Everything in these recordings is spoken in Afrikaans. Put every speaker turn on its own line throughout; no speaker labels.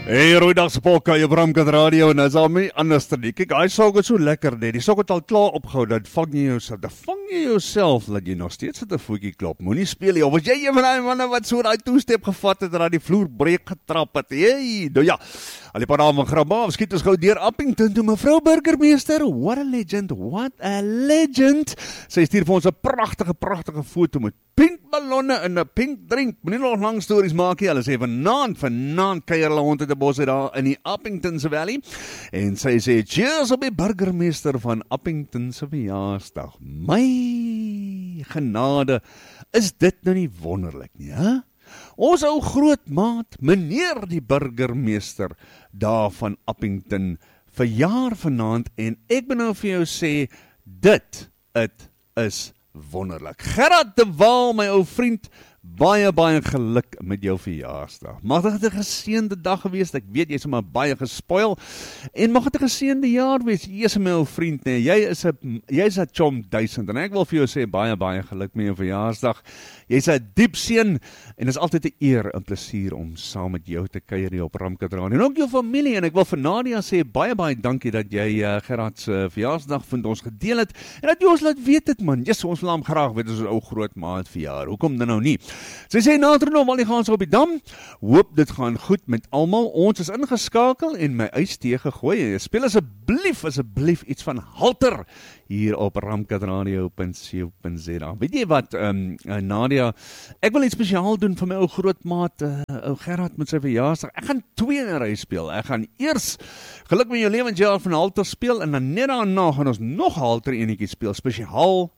Hey, Roeydagse polka, jy Bramkat Radio, en as al my anders te nie. Kijk, hy song het so lekker, nee, die song het al klaar opgehou, dan vang jy jouself, dat jy nog steeds het 'n voetjie klop, moenie speel jy, of was jy een van die manne wat so die toestep gevat het, en dan die vloer breek getrap het, hey, nou ja, al die paar naam van Grabaf, skiet ons gauw deur Appington toe, mevrou burgemeester, what a legend, sy stuur vir ons 'n pragtige foto met pink ballonne en 'n pink drink, moenie nog lang stories maak nie, hulle sê vanaand kuier hulle hond uit die bosse daar in die Appingtonse Valley, en sy sê, cheers op die burgemeester van Appingtonse verjaarsdag, my genade, is dit nou nie wonderlik nie, hè? Ons ou grootmaat, meneer die burgemeester daar van Appington, verjaar vanaand, en ek moet nou vir jou sê, dit is wonderlik. Gerard de Waal, my ou vriend, baie geluk met jou verjaarsdag. Mag dit 'n geseënde dag gewees, ek weet jy is maar baie gespoil, en mag dit 'n geseënde jaar wees, jy is my ou vriend, nee, jy is 'n chom 1000, en ek wil vir jou sê, baie geluk met jou verjaarsdag, jy is 'n diep seun, en is altyd 'n eer en plesier om saam met jou te kuier hier op Bramkat Radio, en ook jou familie, en ek wil vir Nadia sê, baie dankie dat jy Gerard se verjaarsdag vind ons gedeel het, en dat jy ons laat weet het man, yes, ons wil hom graag weet, as ons ou groot maat verjaar, hoekom dan nou nie? Sy sê, Natronom, al die gaan so op die dam, hoop dit gaan goed met almal, ons is ingeskakel en my ystee gegooi, speel asseblief iets van halter, hier op ramkatradio.co.za. Weet jy wat, Nadia, ek wil iets spesiaal doen vir my ou grootmaat, ou Gerard met sy verjaarsdag, ek gaan 2 in 'n ry speel, ek gaan eers Geluk met jou lewensjaar van halter speel, en dan net daarna gaan ons nog halter enetjie speel, spesiaal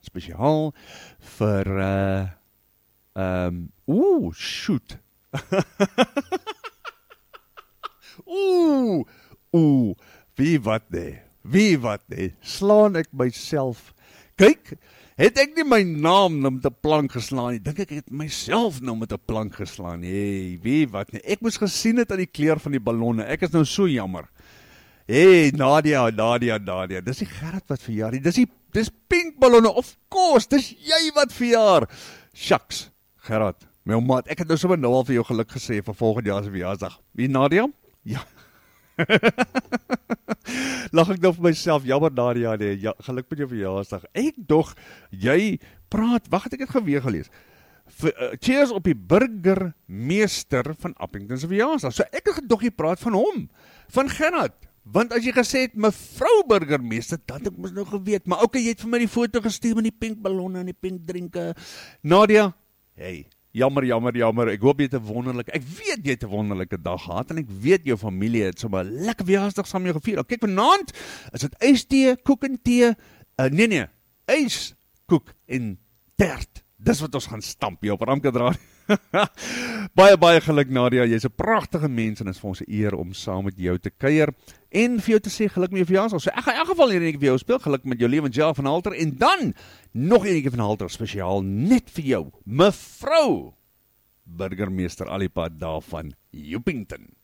vir, shoot. Wie wat nee, slaan ek myself. Kyk, het ek nie my naam nou met 'n plank geslaan nie, dink ek het myself nou met 'n plank geslaan, hey, wie wat nee, ek moes gesien het aan die kleur van die ballonne, ek is nou so jammer. Hey, Nadia, dis die Gerard wat verjaar, dis pink ballonne, of course, dis jy wat verjaar. Shucks, Gerard, my ou maat, ek het nou sommer nou al vir jou geluk gesê vir volgende jaar se verjaarsdag. Wie, Nadia? Ja. Lag ek nou vir myself, jammer Nadia, nee, ja, geluk met jou verjaarsdag. Ek dog, jy praat, wag het ek het geweer gelees. Cheers op die burgemeester van Appington se verjaarsdag. So ek het gedog jy praat van hom, van Gerard. Want as jy gesê het, mevrou burgemeester, dat ek moes nou geweet, maar okay, jy het vir my die foto gestuur met die pink ballonne en die pink drinke. Nadia, hey, jammer, ek hoop jy het 'n wonderlike, ek weet jy het 'n wonderlike dag gehad, en ek weet jou familie het sommer lekker verjaarsdag saam met jou gevier. Kyk, vanaand is dit ystee, koek en tee, ys, koek en tert. Dis wat ons gaan stamp hier op Bramkat Radio. Baie geluk Nadia, jy's 'n pragtige mens, en is vir ons 'n eer om saam met jou te kuier, en vir jou te sê geluk met jou verjaarsdag. So ek gaan in elk geval hierdie vir jou speel, geluk met jou lewensjaar van halter, en dan nog eenetjie van halter spesiaal net vir jou, mevrou burgemeester Alipad daar van Appington.